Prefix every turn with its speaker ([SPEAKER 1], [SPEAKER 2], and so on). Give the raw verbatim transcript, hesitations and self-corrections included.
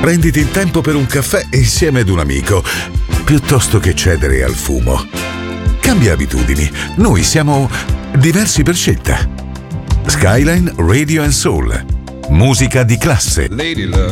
[SPEAKER 1] Prenditi il tempo per un caffè insieme ad un amico, piuttosto che cedere al fumo. Cambia abitudini. Noi siamo diversi per scelta. Skyline Radio and Soul. Musica di classe.
[SPEAKER 2] Lady Love.